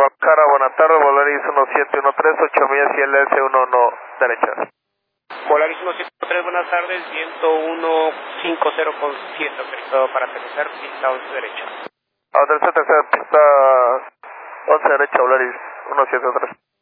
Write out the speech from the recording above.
Guadalajara, buenas tardes, Volaris 1713, 8 millas y LS11 derecha. Volaris 1713, buenas tardes, viento 150 con 100, autorizado para aterrizar, pista 11 derecha. Aterriza tercera, pista 11 derecha, Volaris 1713.